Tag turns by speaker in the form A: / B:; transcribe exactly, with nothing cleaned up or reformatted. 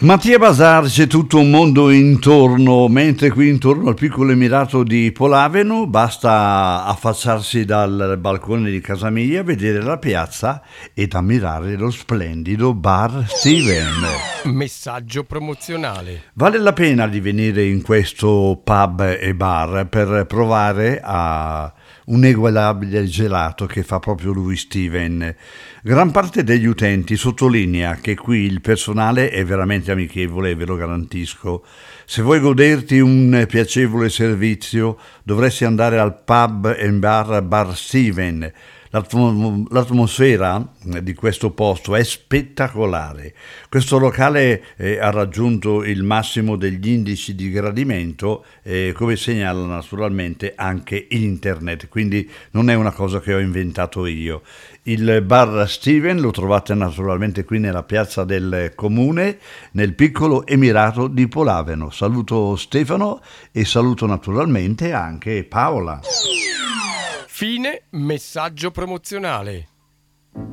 A: Mattia Bazar, c'è tutto un mondo intorno, mentre qui intorno al piccolo emirato di Polaveno basta affacciarsi dal balcone di casa mia, vedere la piazza ed ammirare lo splendido Bar Steven.
B: Messaggio promozionale.
A: Vale la pena di venire in questo pub e bar per provare a un ineguagliabile gelato che fa proprio lui Steven. Gran parte degli utenti sottolinea che qui il personale è veramente amichevole e ve lo garantisco. Se vuoi goderti un piacevole servizio dovresti andare al pub e bar Bar Steven. L'atmosfera di questo posto è spettacolare. Questo locale eh, ha raggiunto il massimo degli indici di gradimento, eh, come segnala naturalmente anche internet, quindi non è una cosa che ho inventato io. Il bar Steven lo trovate naturalmente qui nella piazza del Comune, nel piccolo emirato di Polaveno. Saluto Stefano e saluto naturalmente anche Paola.
B: Fine messaggio promozionale.